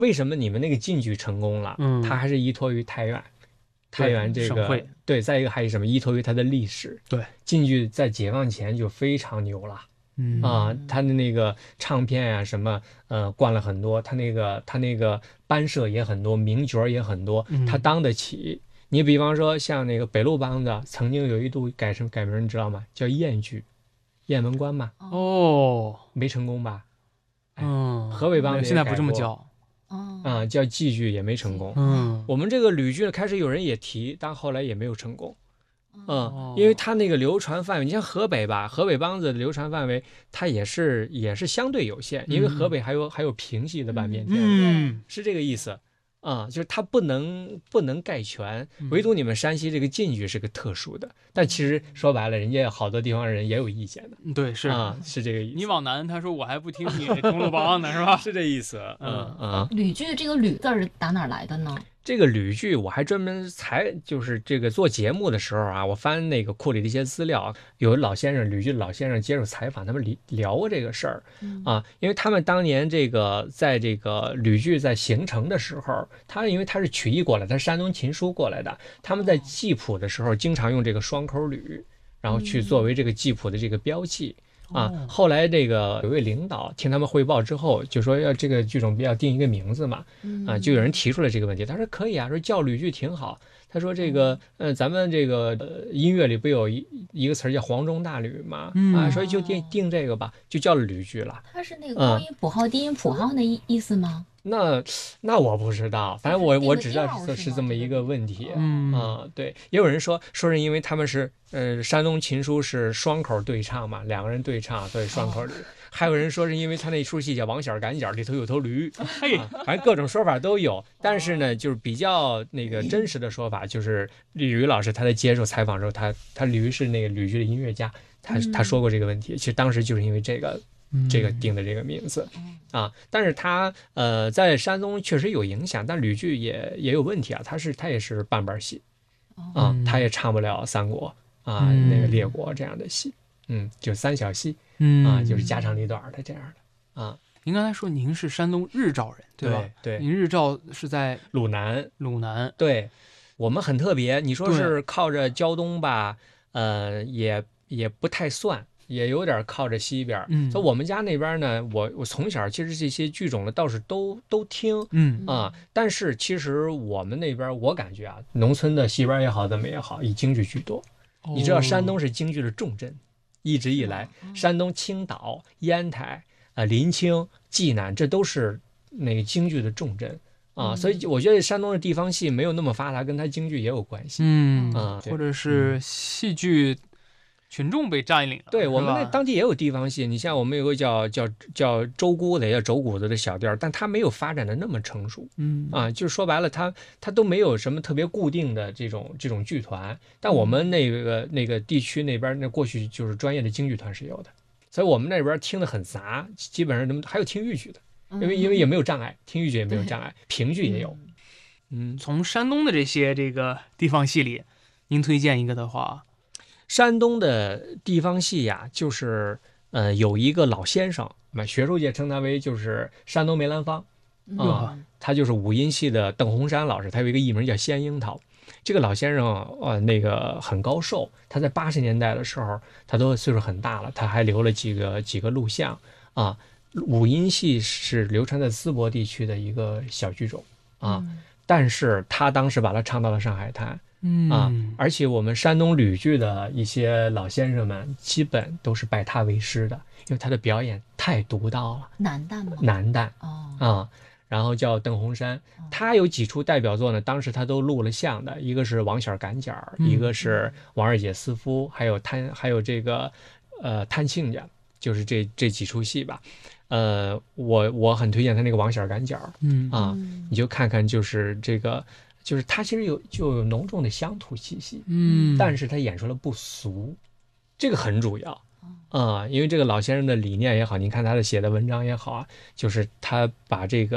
为什么你们那个晋剧成功了？它还是依托于太原。太原这个对，再一个还是什么？依托于它的历史。 对， 晋剧在解放前就非常牛了。他的那个唱片啊什么，灌了很多，他那个班社也很多，名角也很多，他当得起。你比方说像那个北路梆子，曾经有一度改名，你知道吗？叫燕剧，雁门关嘛。没成功吧？河北梆子现在不这么叫。 叫戏剧也没成功。我们这个吕剧开始有人也提，但后来也没有成功。因为它那个流传范围，你像河北吧，河北梆子的流传范围，它也是相对有限，因为河北还有评戏的板面天，是这个意思。就是它不能概全，唯独你们山西这个晋剧是个特殊的，但其实说白了，人家好多地方人也有意见的。 对，是是这个意思。 你往南，他说我还不听你中路梆呢，是吧？ 是这意思。 吕剧这个吕字儿打哪来的呢？ 这个吕剧我还专门就是这个做节目的时候啊，我翻那个库里的一些资料，有老先生吕剧的老先生接受采访，他们聊过这个事儿因为他们当年这个在这个吕剧在形成的时候，因为他是曲艺过来，他是山东琴书过来的，他们在记谱的时候经常用这个双口吕，然后去作为这个记谱的这个标记。后来这个有位领导听他们汇报之后，就说要这个剧种要定一个名字嘛，就有人提出了这个问题，他说可以啊，说叫吕剧挺好。他说这个咱们这个音乐里不有一个词叫黄钟大吕嘛，所以就定这个吧，就叫吕剧了。 它是那个高音谱号、低音谱号的意思吗？ 那我不知道，反正我只知道是这么一个问题。对，也有人说是因为他们是山东琴书是双口对唱嘛，两个人对唱，所以双口吕。还有人说是因为他那出戏叫王小赶脚，里头有头驴，反正各种说法都有。但是呢，就是比较那个真实的说法，就是吕老师他在接受采访的时候，他吕是那个吕剧的音乐家，他说过这个问题。其实当时就是因为这个定的这个名字但是他在山东确实有影响，但吕剧也有问题啊，他也是半班戏他也唱不了三国那个列国这样的戏，就三小戏就是家长里短的这样的您刚才说您是山东日照人，对吧？ 对， 您日照是在鲁南。 对， 我们很特别，你说是靠着胶东吧，也不太算，也有点靠着西边。所以我们家那边呢，我从小其实这些剧种呢倒是都听，但是其实我们那边我感觉农村的戏班也好，怎么也好，以京剧居多。你知道山东是京剧的重镇，一直以来，山东青岛、烟台、临清、济南，这都是那个京剧的重镇所以我觉得山东的地方戏没有那么发达，跟它京剧也有关系。 或者是戏剧群众被占领了。 对，我们那当地也有地方戏，你像我们有个叫周姑的，叫轴鼓子的小调，但它没有发展的那么成熟。就是说白了，它都没有什么特别固定的这种剧团。但我们那个地区那边，那过去就是专业的京剧团是有的，所以我们那边听得很杂，基本上还有听豫剧的，因为也没有障碍，听豫剧也没有障碍，评剧也有。 从山东的这些这个地方戏里，您推荐一个的话。 山东的地方戏呀，就是有一个老先生，学术界称他为就是山东梅兰芳他就是五音戏的邓洪山老师，他有一个艺名叫仙樱桃。这个老先生那个很高寿，他在80年代的时候，他都岁数很大了，他还留了几个录像五音戏是流传在淄博地区的一个小剧种但是他当时把它唱到了上海滩。而且我们山东吕剧的一些老先生们基本都是拜他为师的，因为他的表演太独到了。 男旦吗？ 男旦然后叫邓洪山，他有几出代表作呢，当时他都录了像的，一个是王小赶脚，一个是王二姐私夫，还有这个探亲家，就是这几出戏吧。我很推荐他那个王小赶脚你就看看就是这个。就是他其实就有浓重的乡土气息，但是他演出了不俗，这个很主要因为这个老先生的理念也好，你看他的写的文章也好就是他把这个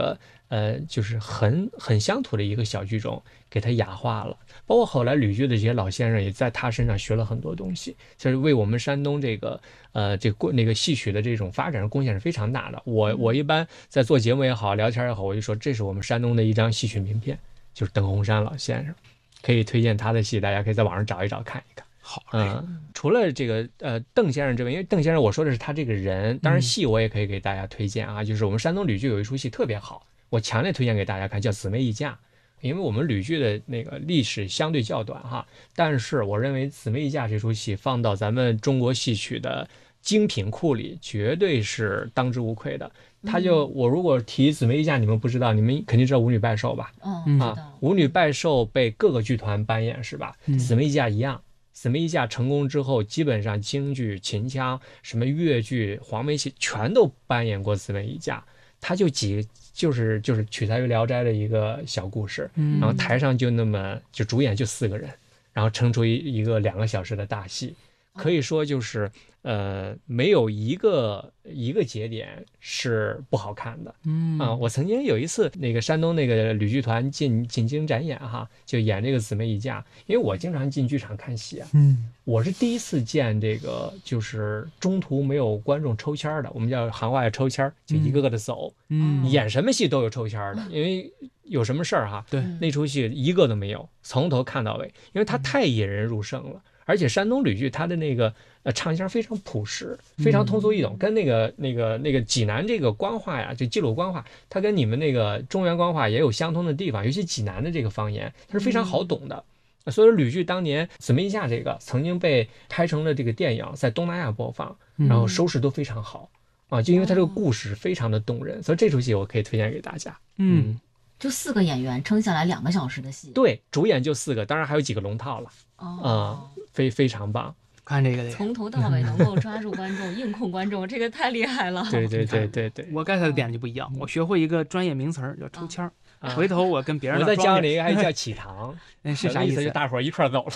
就是很乡土的一个小剧种，给它雅化了。包括后来吕剧的这些老先生也在他身上学了很多东西，就是为我们山东这个那个戏曲的这种发展贡献是非常大的。我一般在做节目也好，聊天也好，我就说这是我们山东的一张戏曲名片，就是邓洪山老先生，可以推荐他的戏，大家可以在网上找一找看一看。 好， 除了这个邓先生这位，因为邓先生我说的是他这个人，当然戏我也可以给大家推荐啊，就是我们山东吕剧有一出戏特别好，我强烈推荐给大家看，叫《姊妹议嫁》。因为我们吕剧的那个历史相对较短哈，但是我认为《姊妹议嫁》这出戏放到咱们中国戏曲的精品库里，绝对是当之无愧的。我如果提《姊妹议嫁》，你们不知道，你们肯定知道《舞女拜寿》吧？舞女拜寿被各个剧团扮演是吧？姊妹议嫁一样。姊妹议嫁成功之后，基本上京剧、秦腔、什么越剧、黄梅戏全都扮演过姊妹议嫁。它就是取材于《聊斋》的一个小故事，然后台上就主演就4个人，然后撑出一个2个小时的大戏，可以说就是没有一个节点是不好看的。我曾经有一次那个山东那个吕剧团进京展演哈，就演这个姊妹议嫁，因为我经常进剧场看戏啊，我是第一次见这个就是中途没有观众抽签的，我们叫行话叫抽签，就一个个的走，演什么戏都有抽签的，因为有什么事儿哈， 对， 那出戏一个都没有，从头看到尾，因为它太引人入胜了。而且山东吕剧它的那个唱腔非常朴实，非常通俗易懂，跟那个济南这个官话呀，就冀鲁官话，它跟你们那个中原官话也有相通的地方，尤其济南的这个方言，它是非常好懂的。所以吕剧当年《姊妹议嫁》这个曾经被拍成了这个电影，在东南亚播放，然后收视都非常好啊，就因为它这个故事非常的动人，所以这出戏我可以推荐给大家。 就4个演员撑下来2个小时的戏， 对，主演就4个，当然还有几个龙套了。非常棒， 看这个从头到尾能够抓住观众、硬控观众，这个太厉害了。 对， 我 get 的点就不一样，我学会一个专业名词叫抽签儿。回头我跟别人我再教你一个，还叫起堂， 是啥意思？ 就大伙儿一块走了。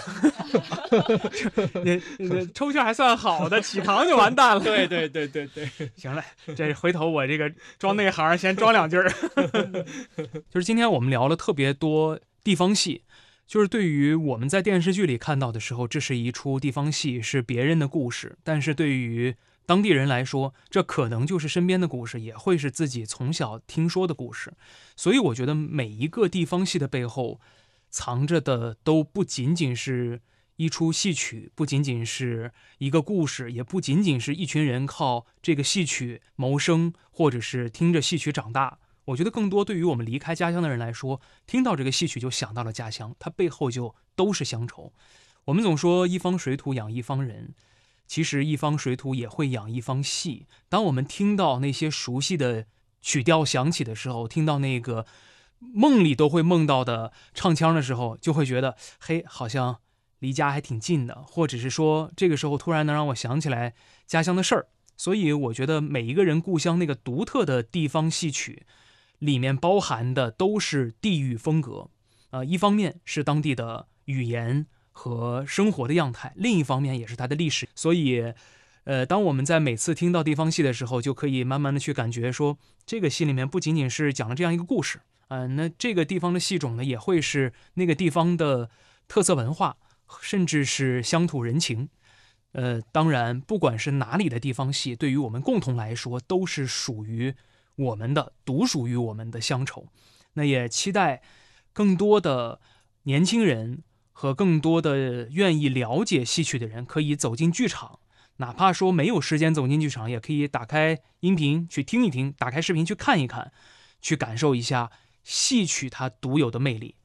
抽签还算好的，起堂就完蛋了。 对。 行了，这回头我这个装内行先装2句儿。就是今天我们聊了特别多地方戏，就是对于我们在电视剧里看到的时候，这是一出地方戏，是别人的故事，但是对于当地人来说，这可能就是身边的故事，也会是自己从小听说的故事。所以我觉得每一个地方戏的背后藏着的都不仅仅是一出戏曲，不仅仅是一个故事，也不仅仅是一群人靠这个戏曲谋生，或者是听着戏曲长大。我觉得更多对于我们离开家乡的人来说，听到这个戏曲就想到了家乡，它背后就都是乡愁。我们总说一方水土养一方人，其实一方水土也会养一方戏。当我们听到那些熟悉的曲调响起的时候，听到那个梦里都会梦到的唱腔的时候，就会觉得嘿，好像离家还挺近的，或者是说这个时候突然能让我想起来家乡的事儿。所以我觉得每一个人故乡那个独特的地方戏曲里面包含的都是地域风格，一方面是当地的语言和生活的样态，另一方面也是它的历史。所以当我们在每次听到地方戏的时候，就可以慢慢的去感觉说，这个戏里面不仅仅是讲了这样一个故事，那这个地方的戏种呢，也会是那个地方的特色文化，甚至是乡土人情。当然不管是哪里的地方戏，对于我们共同来说都是属于我们的，独属于我们的乡愁。那也期待更多的年轻人和更多的愿意了解戏曲的人可以走进剧场，哪怕说没有时间走进剧场，也可以打开音频去听一听，打开视频去看一看，去感受一下戏曲它独有的魅力。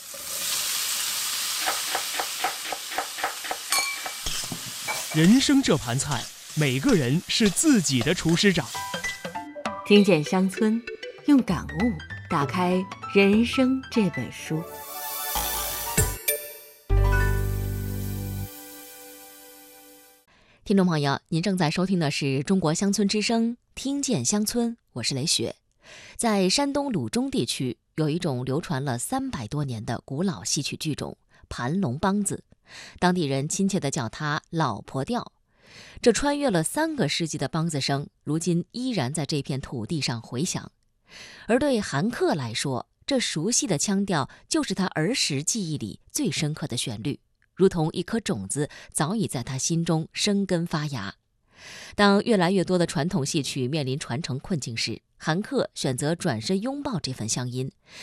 人生这盘菜，每个人是自己的厨师长。 听见乡村，用感悟打开人生这本书。 听众朋友，您正在收听的是中国乡村之声，听见乡村，我是雷雪。在山东鲁中地区，有一种流传了300多年的古老戏曲剧种——盘龙梆子，当地人亲切地叫它老婆调。这穿越了3个世纪的梆子声，如今依然在这片土地上回响。 而对韩克来说，这熟悉的腔调就是他儿时记忆里最深刻的旋律，如同一颗种子早已在他心中生根发芽。当越来越多的传统戏曲面临传承困境时，韩克选择转身拥抱这份乡音，